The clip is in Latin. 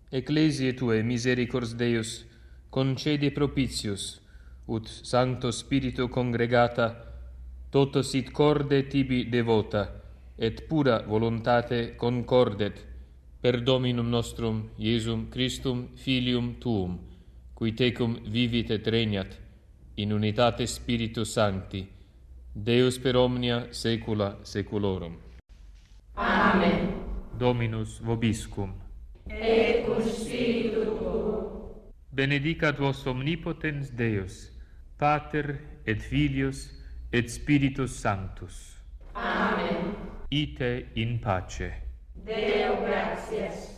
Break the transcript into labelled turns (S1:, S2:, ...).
S1: Ecclesiae Tuae misericors Deus, concede propitius, ut Sancto Spiritu congregata, toto sit corde tibi devota, et pura voluntate concordet, per Dominum nostrum, Iesum Christum, Filium Tuum, qui tecum vivit et regnat, in unitate Spiritus Sancti, Deus per omnia saecula saeculorum.
S2: Amen.
S1: Dominus vobiscum.
S2: Et cum spiritu tuo.
S1: Benedicat vos omnipotens Deus, Pater et Filius et Spiritus Sanctus.
S2: Amen.
S1: Ite in pace.
S2: Deo gratias.